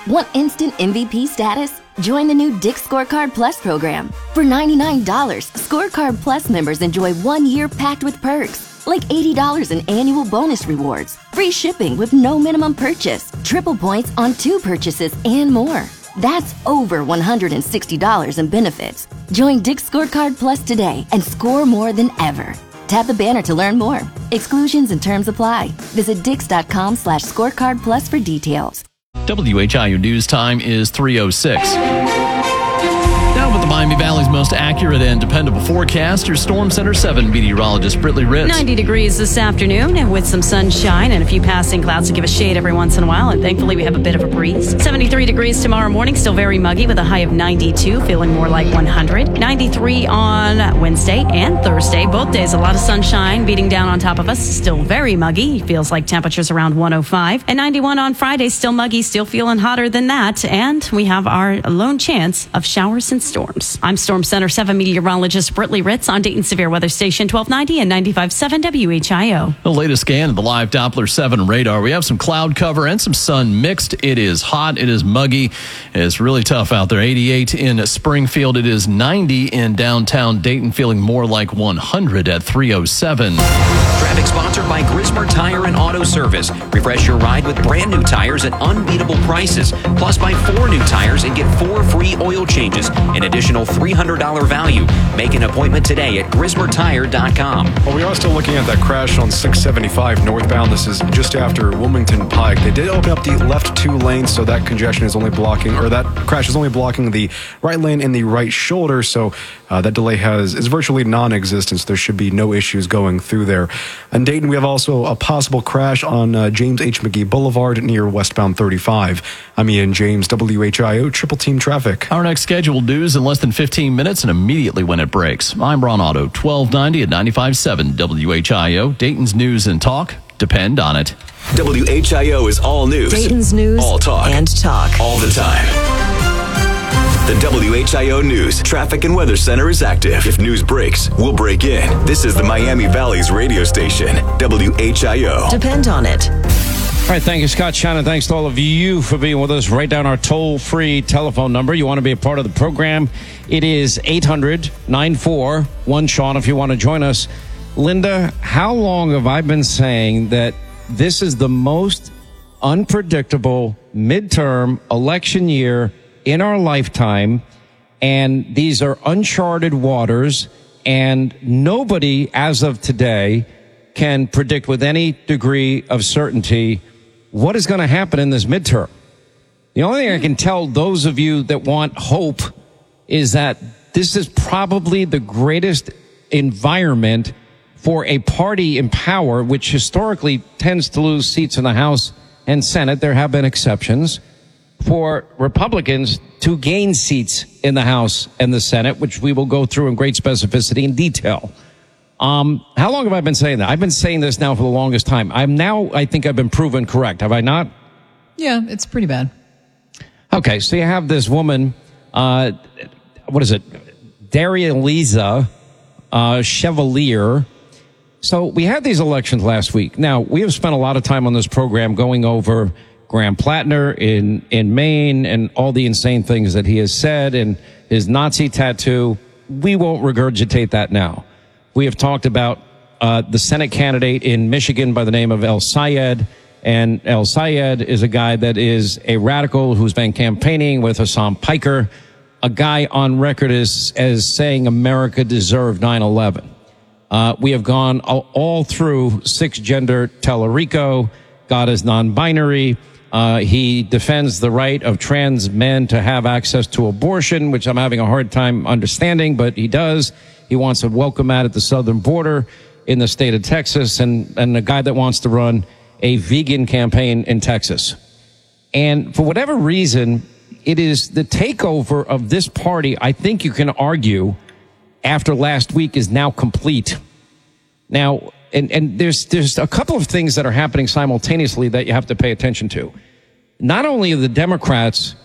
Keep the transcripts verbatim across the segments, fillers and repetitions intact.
Want instant M V P status? Join the new Dick's Scorecard Plus program. For ninety-nine dollars, Scorecard Plus members enjoy one year packed with perks, like eighty dollars in annual bonus rewards, free shipping with no minimum purchase, triple points on two purchases, and more. That's over one hundred sixty dollars in benefits. Join Dick's Scorecard Plus today and score more than ever. Tap the banner to learn more. Exclusions and terms apply. Visit dix.com slash scorecard plus for details. W H I O News Time is three oh six. Now with the Miami Valley's most accurate and dependable forecast, your Storm Center seven meteorologist Britley Ritz. ninety degrees this afternoon with some sunshine and a few passing clouds to give us shade every once in a while. And thankfully we have a bit of a breeze. seventy-three degrees tomorrow morning, still very muggy with a high of ninety-two, feeling more like one hundred. ninety-three on Wednesday and Thursday. Both days, a lot of sunshine beating down on top of us. Still very muggy. Feels like temperatures around one oh five. And ninety-one on Friday, still muggy, still feeling hotter than that. And we have our lone chance of showers and storms. I'm Storm Center seven meteorologist Britley Ritz on Dayton Severe Weather Station twelve ninety and ninety-five point seven W H I O. The latest scan of the live Doppler seven radar. We have some cloud cover and some sun mixed. It is hot. It is muggy. It's really tough out there. eighty-eight in Springfield. It is ninety in downtown Dayton, feeling more like one hundred at three oh seven. Traffic sponsored by Grismer Tire and Auto Service. Refresh your ride with brand new tires at unbeatable prices. Plus, buy four new tires and get four free oil changes. An additional three hundred dollars value. Make an appointment today at grismer tire dot com. Well, we are still looking at that crash on six seventy-five northbound. This is just after Wilmington Pike. They did open up the left two lanes, so that congestion is only blocking, or that crash is only blocking the right lane and the right shoulder. So uh, that delay has is virtually non-existent. So there should be no issues going through there. In Dayton, we have also a possible crash on uh, James H. McGee Boulevard near westbound thirty-five. I'm Ian James, W H I O Triple Team Traffic. Our next scheduled news in less than fifteen minutes and immediately when it breaks. I'm Ron Otto, twelve ninety and ninety-five point seven W H I O. Dayton's news and talk depend on it. W H I O is all news. Dayton's news all talk. and talk. All the time. The W H I O News Traffic and Weather Center is active. If news breaks, we'll break in. This is the Miami Valley's radio station, W H I O. Depend on it. All right, thank you, Scott Shannon. Thanks to all of you for being with us. Write down our toll-free telephone number. You want to be a part of the program. It is eight hundred nine four one Sean if you want to join us. Linda, how long have I been saying that this is the most unpredictable midterm election year in our lifetime, and these are uncharted waters, and nobody, as of today, can predict with any degree of certainty what is going to happen in this midterm. The only thing I can tell those of you that want hope is that this is probably the greatest environment for a party in power, which historically tends to lose seats in the House and Senate. There have been exceptions. For Republicans to gain seats in the House and the Senate, which we will go through in great specificity and detail. Um, how long have I been saying that? I've been saying this now for the longest time. I'm now, I think I've been proven correct. Have I not? Yeah, it's pretty bad. Okay, so you have this woman, uh, what is it? Daria Lisa uh, Chevalier. So we had these elections last week. Now, we have spent a lot of time on this program going over Graham Plattner in, in Maine and all the insane things that he has said and his Nazi tattoo. We won't regurgitate that now. We have talked about uh, the Senate candidate in Michigan by the name of El Sayed. And El Sayed is a guy that is a radical who's been campaigning with Hassan Piker, a guy on record as, as saying America deserved nine eleven. Uh, we have gone all, all through six-gender Tellerico. God is non-binary. Uh, he defends the right of trans men to have access to abortion, which I'm having a hard time understanding, but he does. He wants a welcome mat at the southern border in the state of Texas, and, and a guy that wants to run a vegan campaign in Texas. And for whatever reason, it is the takeover of this party, I think you can argue, after last week is now complete. Now, And, and there's there's a couple of things that are happening simultaneously that you have to pay attention to. Not only are the Democrats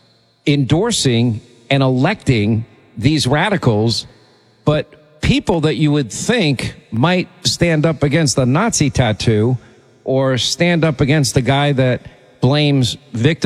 endorsing and electing these radicals, but people that you would think might stand up against the Nazi tattoo or stand up against the guy that blames victims